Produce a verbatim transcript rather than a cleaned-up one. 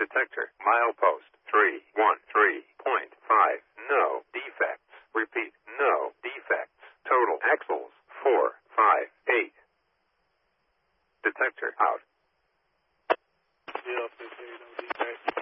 Detector, milepost, three one three point five. No defects. Repeat, no defects. Total axles, four five eight. Detector, out. Yeah, no defects.